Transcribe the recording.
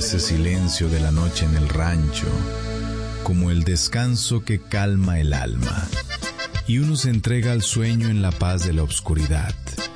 ese silencio de la noche en el rancho, como el descanso que calma el alma, y uno se entrega al sueño en la paz de la oscuridad,